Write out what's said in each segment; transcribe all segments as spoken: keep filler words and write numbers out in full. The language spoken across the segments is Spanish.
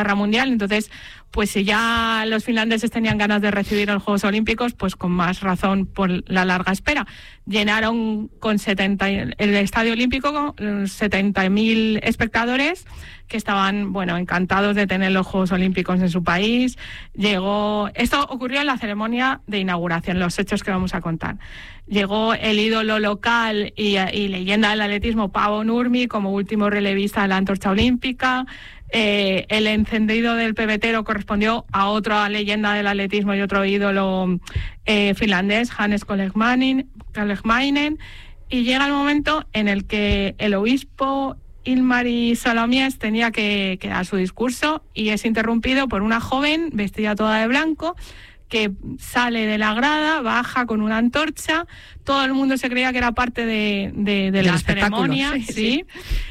Guerra Mundial. Entonces, pues si ya los finlandeses tenían ganas de recibir los Juegos Olímpicos, pues con más razón por la larga espera. Llenaron con setenta el Estadio Olímpico con setenta mil espectadores que estaban, bueno, encantados de tener los Juegos Olímpicos en su país. Llegó, esto ocurrió en la ceremonia de inauguración, los hechos que vamos a contar. Llegó el ídolo local y, y leyenda del atletismo Paavo Nurmi como último relevista de la antorcha olímpica. Eh, el encendido del pebetero correspondió a otra leyenda del atletismo y otro ídolo eh, finlandés, Hannes Kolehmainen, y llega el momento en el que el obispo Ilmari Salomies tenía que, que dar su discurso y es interrumpido por una joven vestida toda de blanco que sale de la grada, baja con una antorcha. Todo el mundo se creía que era parte de, de, de la ceremonia, sí, sí. sí.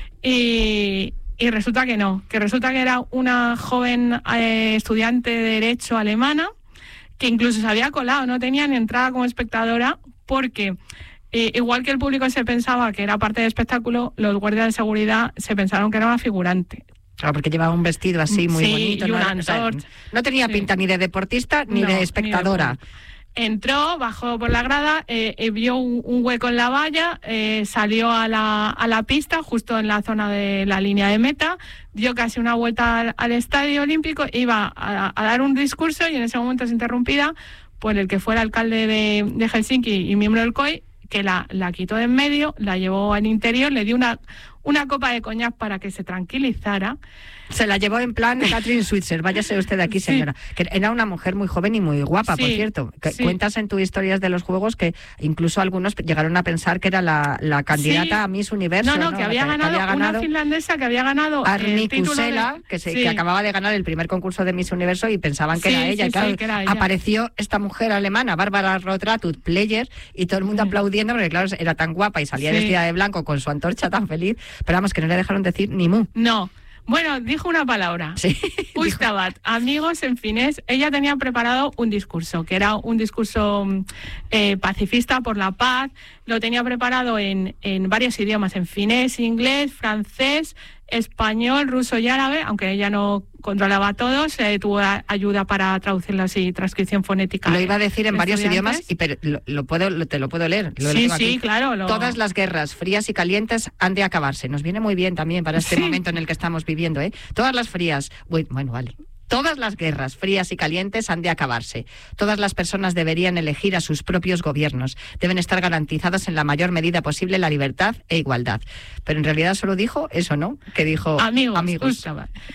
Y, y resulta que no, que resulta que era una joven eh, estudiante de Derecho alemana que incluso se había colado, no tenía ni entrada como espectadora porque... Eh, igual que el público se pensaba que era parte del espectáculo, los guardias de seguridad se pensaron que era una figurante. Claro, porque llevaba un vestido así muy sí, bonito. Y no, una o sea, no tenía sí. pinta ni de deportista ni no, de espectadora. Ni de... Entró, bajó por la grada, eh, vio un, un hueco en la valla, eh, salió a la, a la pista, justo en la zona de la línea de meta, dio casi una vuelta al, al Estadio Olímpico, iba a, a dar un discurso y en ese momento es interrumpida por el que fuera alcalde de, de Helsinki y miembro del C O I, que la, la quitó de en medio, la llevó al interior, le dio una, una copa de coñac para que se tranquilizara. Se la llevó en plan Catherine Switzer, váyase usted de aquí, señora. Sí. Que era una mujer muy joven y muy guapa, sí, por cierto. Que sí. Cuentas en tus historias de los Juegos que incluso algunos llegaron a pensar que era la, la candidata sí. a Miss Universo. No, no, ¿no? Que, había, que, ganado que había ganado una finlandesa que había ganado Arni el título Kusela, de... que, se, sí. que acababa de ganar el primer concurso de Miss Universo y pensaban que, sí, era, ella. Sí, claro, sí, que era ella. Apareció esta mujer alemana, Bárbara Rotratut, player, y todo el mundo sí. aplaudiendo porque, claro, era tan guapa y salía sí. vestida de blanco con su antorcha tan feliz. Pero vamos, que no le dejaron decir ni mu. No. Bueno, dijo una palabra. Sí. Ustavat, amigos en finés. Ella tenía preparado un discurso, que era un discurso eh, pacifista por la paz. Lo tenía preparado en, en varios idiomas, en finés, inglés, francés, español, ruso y árabe, aunque ella no controlaba todos, eh, tuvo ayuda para traducirlos y transcripción fonética. Lo iba a decir en varios idiomas, y pero lo, lo puedo, lo, te lo puedo leer. Lo sí, tengo sí, aquí. claro. Lo... Todas las guerras frías y calientes han de acabarse. Nos viene muy bien también para este sí. momento en el que estamos viviendo, ¿eh? Todas las frías... Bueno, vale. Todas las guerras frías y calientes han de acabarse. Todas las personas deberían elegir a sus propios gobiernos. Deben estar garantizadas en la mayor medida posible la libertad e igualdad. Pero en realidad solo dijo eso, ¿no? Que dijo amigos. amigos.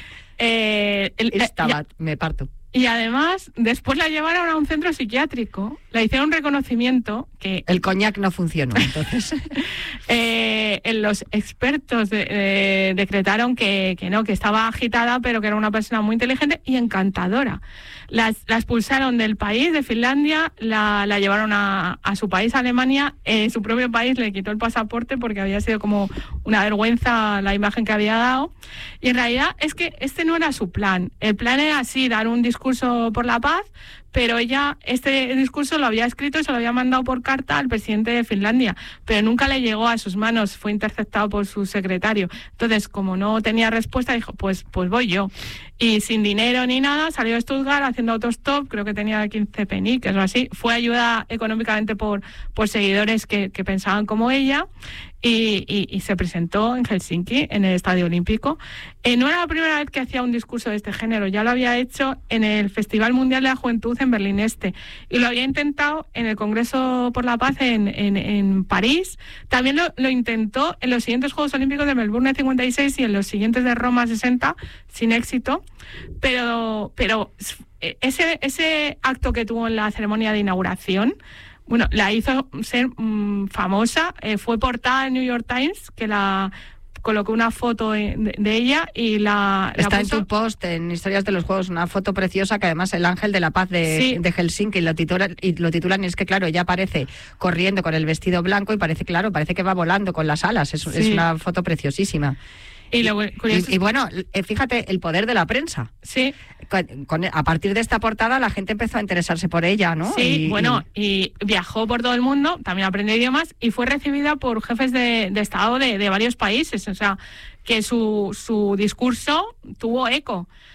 Eh, el, Estaba, me parto. Y además, después la llevaron a un centro psiquiátrico, le hicieron un reconocimiento que... El coñac no funcionó, entonces. eh, los expertos de, eh, decretaron que, que no, que estaba agitada, pero que era una persona muy inteligente y encantadora. La, la expulsaron del país, de Finlandia, la, la llevaron a, a su país, Alemania. En su propio país le quitó el pasaporte porque había sido como una vergüenza la imagen que había dado. Y en realidad es que este no era su plan. El plan era así, dar un discurso por la paz, pero ella, este discurso lo había escrito y se lo había mandado por carta al presidente de Finlandia, pero nunca le llegó a sus manos, fue interceptado por su secretario. Entonces, como no tenía respuesta, dijo, pues, pues voy yo. Y sin dinero ni nada, salió de Stuttgart haciendo autostop, creo que tenía quince peniques o así. Fue ayuda económicamente por, por seguidores que, que pensaban como ella. Y, y, y se presentó en Helsinki, en el Estadio Olímpico. Eh, no era la primera vez que hacía un discurso de este género, ya lo había hecho en el Festival Mundial de la Juventud en Berlín Este, y lo había intentado en el Congreso por la Paz en, en, en París. También lo, lo intentó en los siguientes Juegos Olímpicos de Melbourne cincuenta y seis y en los siguientes de Roma sesenta, sin éxito, pero, pero ese, ese acto que tuvo en la ceremonia de inauguración, bueno, la hizo ser mmm, famosa, eh, fue portada en New York Times, que la colocó una foto de, de, de ella y la... Está la puso... en tu post, en Historias de los Juegos, una foto preciosa que además el ángel de la paz de, sí. de Helsinki lo titulan, y lo titulan, y es que claro, ella aparece corriendo con el vestido blanco y parece, claro, parece que va volando con las alas, es, sí. es una foto preciosísima. Y, lo, y, y, y bueno, fíjate, el poder de la prensa. Sí. Con, con, a partir de esta portada la gente empezó a interesarse por ella, ¿no? Sí, y, bueno, y... y viajó por todo el mundo, también aprendió idiomas y fue recibida por jefes de, de Estado de, de varios países. O sea, que su, su discurso tuvo eco.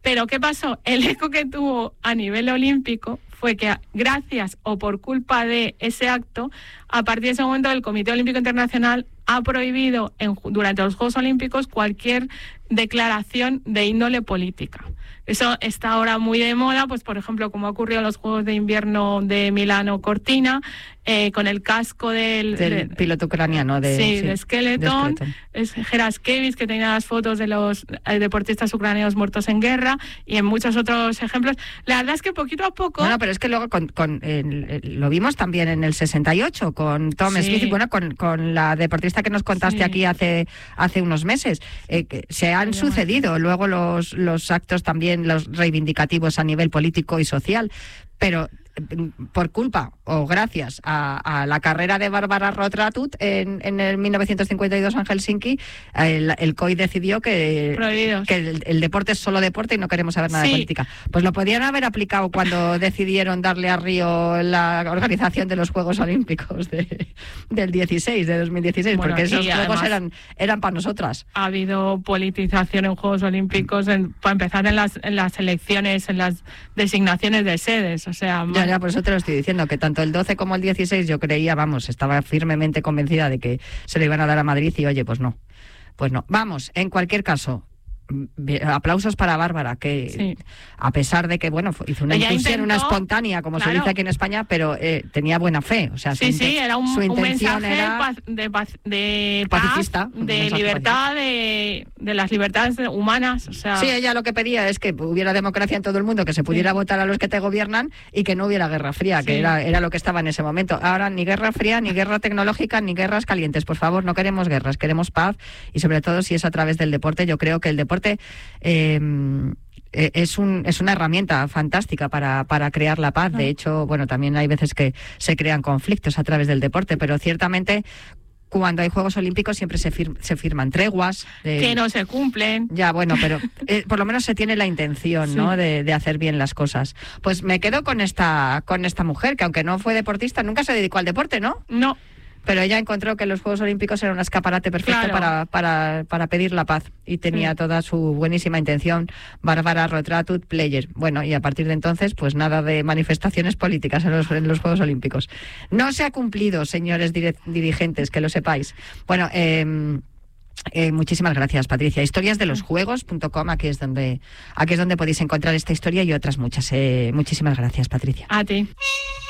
Pero ¿qué pasó? El eco que tuvo a nivel olímpico fue que gracias o por culpa de ese acto, a partir de ese momento el Comité Olímpico Internacional ha prohibido en, durante los Juegos Olímpicos cualquier declaración de índole política. Eso está ahora muy de moda, pues por ejemplo, como ha ocurrido en los Juegos de Invierno de Milano Cortina, eh, con el casco del, del de, piloto ucraniano de, sí, sí, de Skeleton, de Skeleton. Es Geraskevich, que tenía las fotos de los eh, deportistas ucranianos muertos en guerra, y en muchos otros ejemplos. La verdad es que poquito a poco... Bueno, pero es que luego con, con el, el, lo vimos también en el sesenta y ocho con Tom sí. Smith, y bueno, con, con la deportista que nos contaste sí. aquí hace hace unos meses. Eh, que se han sí, sucedido sí. luego los, los actos también, los reivindicativos a nivel político y social, pero por culpa o gracias a, a la carrera de Bárbara Rotratut en, en el mil novecientos cincuenta y dos en Helsinki, el, el C O I decidió que, que el, el deporte es solo deporte y no queremos saber nada sí. de política. Pues lo podían haber aplicado cuando decidieron darle a Río la organización de los Juegos Olímpicos de, del dieciséis, de dos mil dieciséis, bueno, porque esos juegos eran, eran para nosotras. Ha habido politización en Juegos Olímpicos, en, para empezar en las, en las elecciones, en las designaciones de sedes, o sea... Ya, ya, por eso te lo estoy diciendo, que tanto el doce como el dieciséis yo creía, vamos, estaba firmemente convencida de que se le iban a dar a Madrid y oye, pues no, pues no. Vamos, en cualquier caso, aplausos para Bárbara, que sí. a pesar de que, bueno, hizo una Ella inclusión, intentó, una espontánea, como claro. se dice aquí en España, pero eh, tenía buena fe, o sea, sí, su, sí, era un, su intención un mensaje era paz, de, paz, de pacifista, paz, de libertad, de, de las libertades humanas, o sea... Sí, ella lo que pedía es que hubiera democracia en todo el mundo, que se pudiera sí. votar a los que te gobiernan y que no hubiera guerra fría, sí. que era, era lo que estaba en ese momento. Ahora ni guerra fría, ni guerra tecnológica, ni guerras calientes, por favor, no queremos guerras, queremos paz, y sobre todo si es a través del deporte. Yo creo que el deporte... Eh, Eh, es, un, es una herramienta fantástica para, para crear la paz. De hecho, bueno, también hay veces que se crean conflictos a través del deporte, pero ciertamente cuando hay Juegos Olímpicos siempre se, fir se firman treguas. De... Que no se cumplen. Ya, bueno, pero eh, por lo menos se tiene la intención, sí. ¿no? De, de hacer bien las cosas. Pues me quedo con esta, con esta mujer, que aunque no fue deportista, nunca se dedicó al deporte, ¿no? No. Pero ella encontró que los Juegos Olímpicos eran un escaparate perfecto claro. para, para, para pedir la paz. Y tenía sí. toda su buenísima intención. Bárbara Rotratut, player. Bueno, y a partir de entonces, pues nada de manifestaciones políticas en los, en los Juegos Olímpicos. No se ha cumplido, señores dirigentes, que lo sepáis. Bueno, eh... Eh, muchísimas gracias, Patricia. historias de los juegos punto com, aquí es donde aquí es donde podéis encontrar esta historia y otras muchas. Eh, muchísimas gracias, Patricia. A ti.